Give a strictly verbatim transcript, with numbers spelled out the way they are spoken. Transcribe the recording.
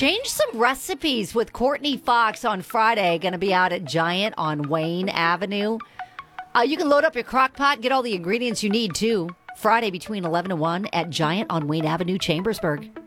Change some recipes with Courtney Fox on Friday. Going to be out at Giant on Wayne Avenue. Uh, you can load up your crock pot, get all the ingredients you need too. Friday between eleven and one at Giant on Wayne Avenue, Chambersburg.